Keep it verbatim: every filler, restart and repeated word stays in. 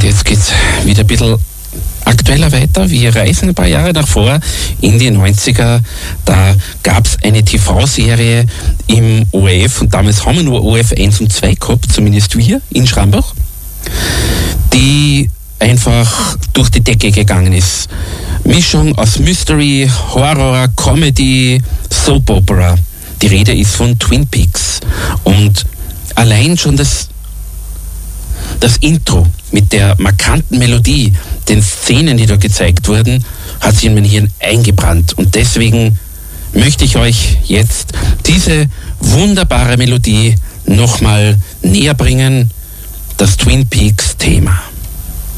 jetzt geht's wieder ein bisschen aktueller weiter. Wir reisen ein paar Jahre nach vor in die neunziger. Da gab es eine T V-Serie im O R F und damals haben wir nur O R F eins und zwei gehabt, zumindest wir in Schrambach, die einfach durch die Decke gegangen ist. Mischung aus Mystery, Horror, Comedy, Soap Opera. Die Rede ist von Twin Peaks. Und allein schon das, das Intro mit der markanten Melodie, den Szenen, die da gezeigt wurden, hat sich in mein Hirn eingebrannt. Und deswegen möchte ich euch jetzt diese wunderbare Melodie nochmal näher bringen, das Twin Peaks Thema.